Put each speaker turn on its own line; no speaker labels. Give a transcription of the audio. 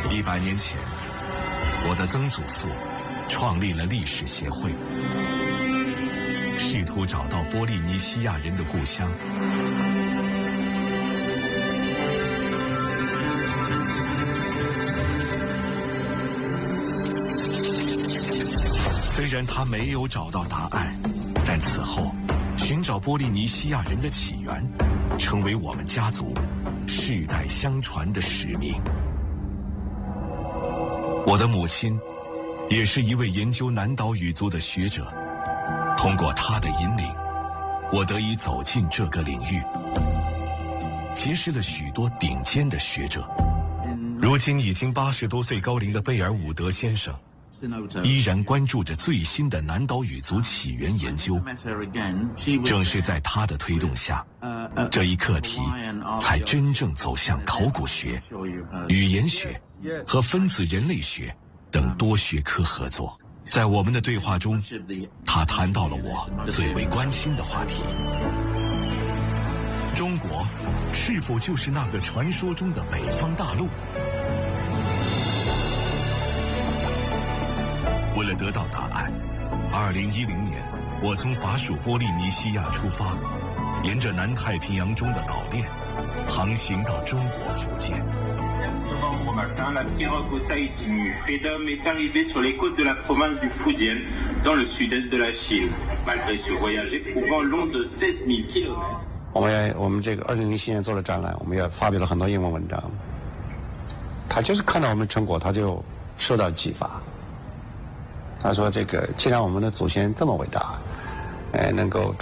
100年前，我的曾祖父创立了历史协会，试图找到波利尼西亚人的故乡。虽然他没有找到答案，但此后寻找波利尼西亚人的起源成为我们家族世代相传的使命。我的母亲也是一位研究南岛语族的学者，通过她的引领，我得以走进这个领域，结识了许多顶尖的学者。如今已经80多岁高龄的贝尔伍德先生依然关注着最新的南岛语族起源研究。正是在他的推动下，这一课题才真正走向考古学、语言学和分子人类学等多学科合作。在我们的对话中，他谈到了我最为关心的话题：中国是否就是那个传说中的北方大陆？为了得到答案，2010年，我从法属波利尼西亚出发，沿着南太平洋中的岛链，航行到中国福建。
Au matin, la pirogue au Tahiti Freedom est arrivée sur les côtes de la province du Fujian, dans le sud-est de la Chine. Malgré ce voyage éprouvant long de 16 000 kilomètres.
我们这个2007年做了展览，我们也发表了很多英文文章。他就是看到我们成果，他就受到启发。他说：“这个既然我们的祖先这么伟大，能够